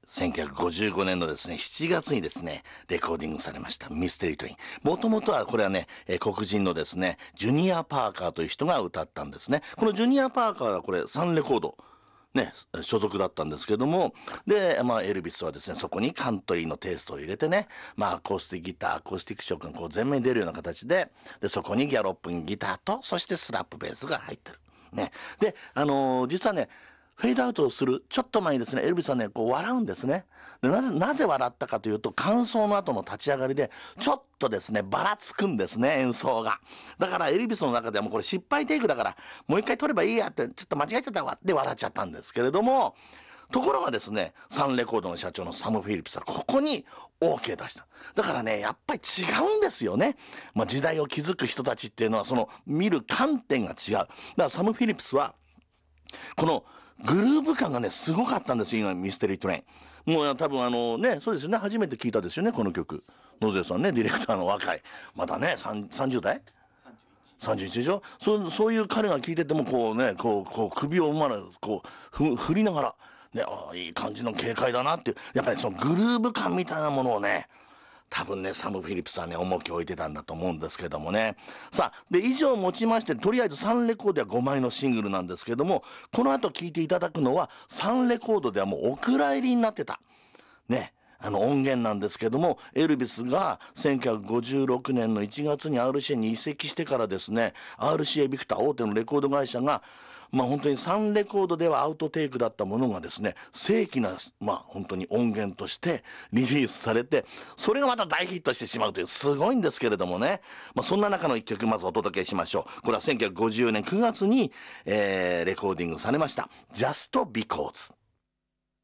1955年のですね、7月にですね、レコーディングされましたミステリートレイン。もともとはこれはね、黒人のですね、ジュニア・パーカーという人が歌ったんですね。このジュニア・パーカーはこれサンレコード。ね、所属だったんですけども、で、エルビスはですね、そこにカントリーのテイストを入れてね、アコースティックギター、アコースティック色がこう前面に出るような形で、そこにギャロップギターと、そしてスラップベースが入ってる。ね。で、実はね、フェードアウトをするちょっと前にですね、エルビスはね、こう笑うんですね。で、なぜ笑ったかというと、感想の後の立ち上がりで、ちょっとですね、ばらつくんですね、演奏が。だから、エルビスの中ではもうこれ失敗テイクだから、もう一回撮ればいいやって、ちょっと間違えちゃったわって笑っちゃったんですけれども、ところがですね、サンレコードの社長のサム・フィリップスはここに OK 出した。だからね、やっぱり違うんですよね。時代を築く人たちっていうのは、その見る観点が違う。だからサム・フィリップスは、このグルーヴ感がね、すごかったんですよ、今、ミステリートレイン。もう多分ね、そうですよね、初めて聞いたですよね、この曲。野瀬さんね、ディレクターの若い。まだね、30代31でしょ。そういう彼が聞いてても、こうね、こう首を振りながら、ね、いい感じの軽快だなっていう、やっぱりそのグルーヴ感みたいなものをね、多分ね、サム・フィリップスはね、重きを置いてたんだと思うんですけどもね。さあ、で、以上をもちまして、とりあえず3レコードでは5枚のシングルなんですけども、この後聴いていただくのは、3レコードではもうお蔵入りになってた。ね。音源なんですけども、エルビスが1956年の1月に RCA に移籍してからですね、RCA ビクター大手のレコード会社が、本当に3レコードではアウトテイクだったものがですね、正規な、本当に音源としてリリースされて、それがまた大ヒットしてしまうという、すごいんですけれどもね。そんな中の一曲、まずお届けしましょう。これは1950年9月に、レコーディングされました。Just Because。